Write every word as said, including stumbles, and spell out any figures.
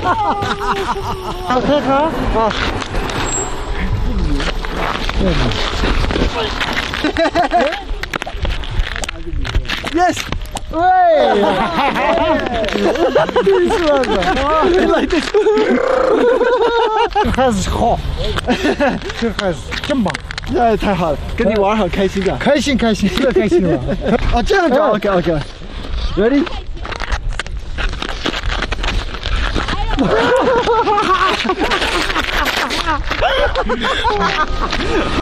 好喝喝啊。Yes. 喂，第四个，来的，这孩子好，这孩子真棒，哎，太好了，跟你玩好开心啊，开心开心，特开心了。哦，这样子 ，OK OK，Ready？ 好